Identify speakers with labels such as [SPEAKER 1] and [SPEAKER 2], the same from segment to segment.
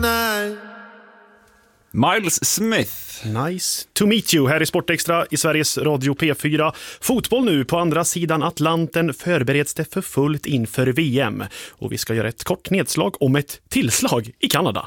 [SPEAKER 1] Miles Smith.
[SPEAKER 2] Nice to meet you här i Sportextra i Sveriges Radio P4. Fotboll nu på andra sidan Atlanten förbereds det för fullt inför VM. Och vi ska göra ett kort nedslag om ett tillslag i Kanada.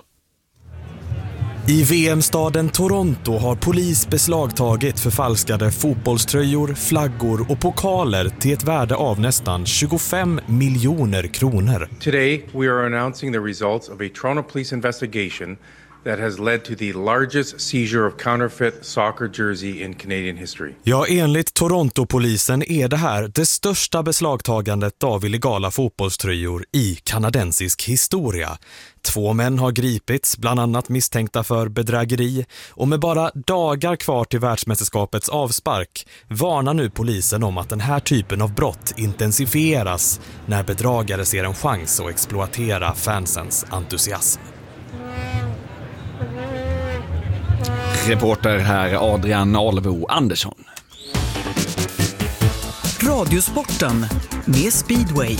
[SPEAKER 3] I VM-staden Toronto har polis beslagtagit förfalskade fotbollströjor, flaggor och pokaler till ett värde av nästan 25 miljoner kronor.
[SPEAKER 4] Today we are announcing the results of a Toronto police investigation that has led to the largest seizure of counterfeit soccer jersey in Canadian history.
[SPEAKER 3] Ja, enligt Toronto-polisen är det här det största beslagtagandet av illegala fotbollströjor i kanadensisk historia. 2 män har gripits, bland annat misstänkta för bedrägeri, och med bara dagar kvar till världsmästerskapets avspark varnar nu polisen om att den här typen av brott intensifieras när bedragare ser en chans att exploatera fansens entusiasm.
[SPEAKER 1] Reporter här Adrian Alvo Andersson.
[SPEAKER 5] Radiosporten med Speedway.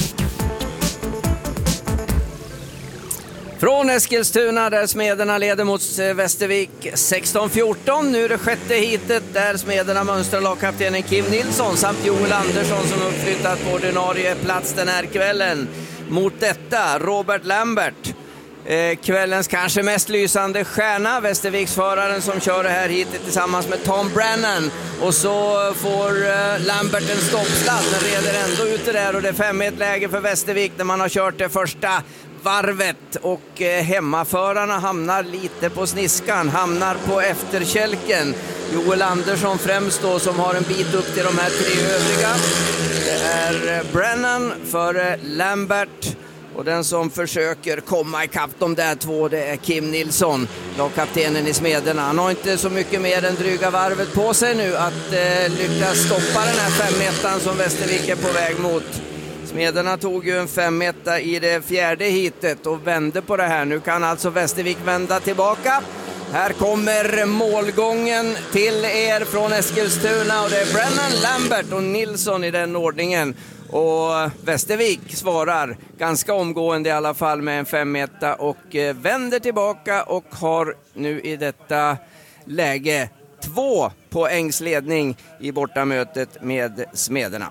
[SPEAKER 6] Från Eskilstuna där Smederna leder mot Västervik 16-14. Nu är det 6:e heatet där Smederna mönstrar lagkaptenen Kim Nilsson samt Joel Andersson som uppflyttat på ordinarie plats den här kvällen. Mot detta Robert Lambert. Kvällens kanske mest lysande stjärna, Västerviksföraren som kör det här hit tillsammans med Tom Brennan. Och så får Lambert en stoppsladd men reder ändå ut det där, och det är 5-1 läge för Västervik när man har kört det första varvet, och hemmaförarna hamnar lite på sniskan, hamnar på efterkälken. Joel Andersson främst då, som har en bit upp till de här 3 övriga. Det är Brennan för Lambert. Och den som försöker komma ikapp de där 2, det är Kim Nilsson, lagkaptenen i Smederna. Han har inte så mycket mer än dryga varvet på sig nu att lyckas stoppa den här 5-1 som Västervik är på väg mot. Smederna tog ju en 5-1 i det 4:e heatet och vände på det här. Nu kan alltså Västervik vända tillbaka. Här kommer målgången till er från Eskilstuna, och det är Brennan, Lambert och Nilsson i den ordningen. Och Västervik svarar ganska omgående i alla fall med en 5-1 och vänder tillbaka och har nu i detta läge 2 poängs ledning i bortamötet med Smederna.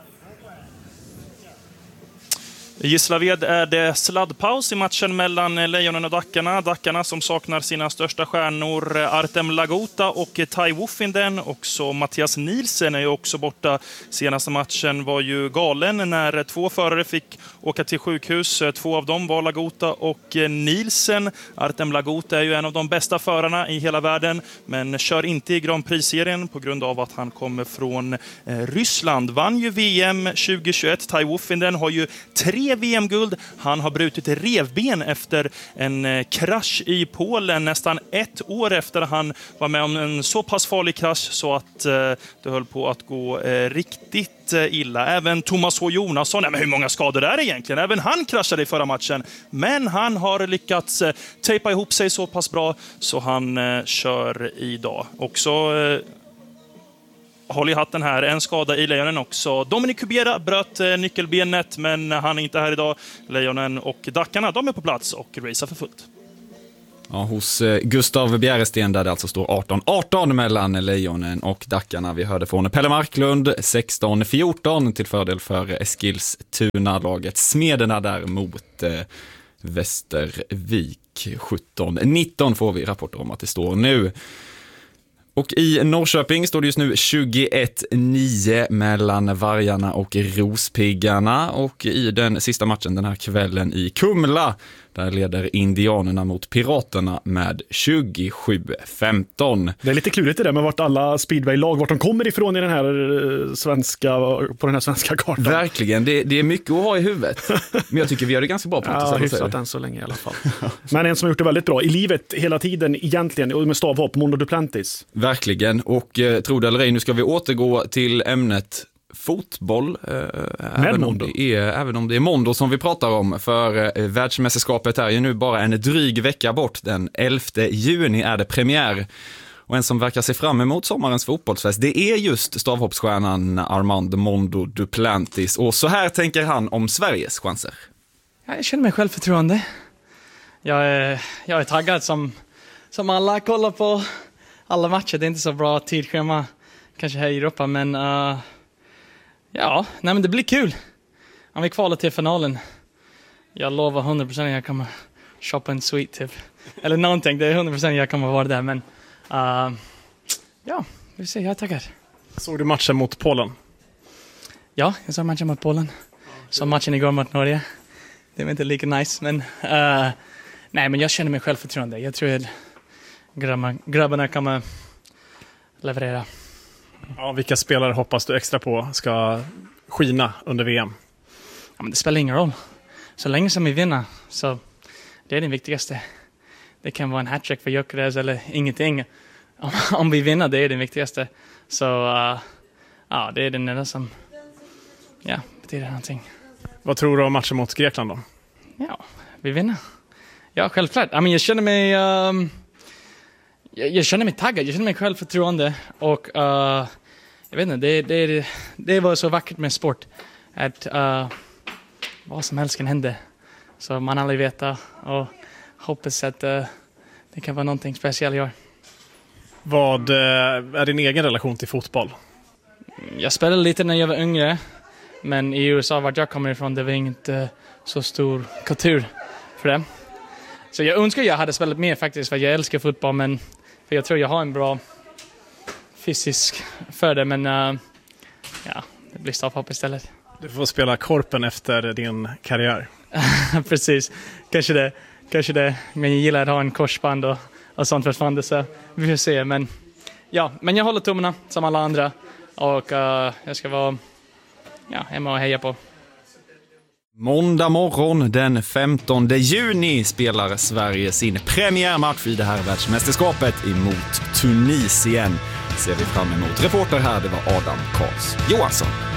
[SPEAKER 7] I Gislaved är det sladdpaus i matchen mellan Lejonen och Dackarna. Dackarna som saknar sina största stjärnor Artem Lagota och Tai Woffinden. Också Mattias Nielsen är ju också borta. Senaste matchen var ju galen när 2 förare fick åka till sjukhus. 2 av dem var Lagota och Nielsen. Artem Lagota är ju en av de bästa förarna i hela världen, men kör inte i Grand Prix-serien på grund av att han kommer från Ryssland. Vann ju VM 2021. Tai Woffinden har ju 3 VM-guld. Han har brutit revben efter en krasch i Polen nästan 1 år efter han var med om en så pass farlig krasch så att det höll på att gå riktigt illa. Även Thomas H. Jonasson, men hur många skador är det egentligen? Även han kraschade i förra matchen, men han har lyckats tejpa ihop sig så pass bra så han kör idag. Också håll i hatten här, en skada i Lejonen också. Dominic Kubera bröt nyckelbenet, men han är inte här idag. Lejonen och Dackarna, de är på plats och racear för fullt.
[SPEAKER 1] Ja, hos Gustav Bjäresten där det alltså står 18-18 mellan Lejonen och Dackarna. Vi hörde från Pelle Marklund 16-14 till fördel för Eskilstuna-laget. Smederna där mot Västervik 17-19 får vi rapporter om att det står nu. Och i Norrköping står det just nu 21-9 mellan Vargarna och Rospiggarna. Och i den sista matchen den här kvällen i Kumla, där leder Indianerna mot Piraterna med 27-15.
[SPEAKER 2] Det är lite klurigt det där med vart alla speedway-lag, vart de kommer ifrån i den här på den här svenska kartan.
[SPEAKER 1] Verkligen, det är mycket att ha i huvudet. Men jag tycker vi gör det ganska bra på det.
[SPEAKER 2] Ja, hyfsat än så länge i alla fall. Men en som har gjort det väldigt bra i livet hela tiden egentligen, och med stavhopp, Mondo Duplantis.
[SPEAKER 1] Verkligen, och tro det eller ej, nu ska vi återgå till ämnet fotboll, även om det är Mondo som vi pratar om, för världsmästerskapet är ju nu bara en dryg vecka bort. Den 11 juni är det premiär, och en som verkar se fram emot sommarens fotbollsfest, det är just stavhoppsstjärnan Armand Mondo Duplantis, och så här tänker han om Sveriges chanser.
[SPEAKER 8] Jag känner mig självförtroende. Jag är taggad som alla kollar på alla matcher. Det är inte så bra tidschema kanske här i Europa, men men det blir kul. Om vi kvalar till finalen. Jag lovar 100% att jag kommer shoppa en sweet typ. Eller någonting, det är 100% jag kommer vara där. Men vi ser, jag är taggad.
[SPEAKER 2] Såg du matchen mot Polen?
[SPEAKER 8] Ja, jag såg matchen mot Polen. Så matchen igår mot Norge. Det var inte lika nice, men men jag känner mig självförtroende. Jag tror att grabbarna kommer leverera.
[SPEAKER 2] Ja, vilka spelare hoppas du extra på ska skina under VM?
[SPEAKER 8] Ja, men det spelar ingen roll. Så länge som vi vinner, så det är det viktigaste. Det kan vara en hattrick för Gyökeres eller ingenting. Om vi vinner, det är det viktigaste. Så det är den enda som betyder någonting.
[SPEAKER 2] Vad tror du om matchen mot Grekland då?
[SPEAKER 8] Ja, vi vinner. Ja, självklart. Jag känner mig taggad. Jag känner mig självförtroende. Och jag vet inte, det var så vackert med sport. Att vad som helst kan hända. Så man aldrig vet och hoppas att det kan vara någonting speciellt i år.
[SPEAKER 2] Vad är din egen relation till fotboll?
[SPEAKER 8] Jag spelade lite när jag var yngre. Men i USA, vart jag kommer ifrån, det var inte så stor kultur för det. Så jag önskar jag hade spelat mer faktiskt, för jag älskar fotboll. Men för jag tror jag har en bra fysisk för det. Men det blir stavhopp istället.
[SPEAKER 2] Du får spela korpen efter din karriär.
[SPEAKER 8] Precis, kanske det. Men jag gillar att ha en korsband och sånt fortfarande, så vi får se. Men jag håller tummarna som alla andra. Och jag ska vara hemma och heja på.
[SPEAKER 1] Måndag morgon den 15 juni spelar Sverige sin premiärmatch i det här världsmästerskapet emot Tunisien. Ser vi fram emot. Reporter här, det var Adam Karls Johansson.